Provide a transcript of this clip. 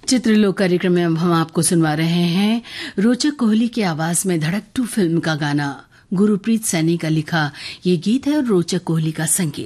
चित्रलोक कार्यक्रम में हम आपको सुनवा रहे हैं रोचक कोहली की आवाज में धड़क 2 फिल्म का गाना। गुरप्रीत सैनी का लिखा ये गीत है और रोचक कोहली का संगीत।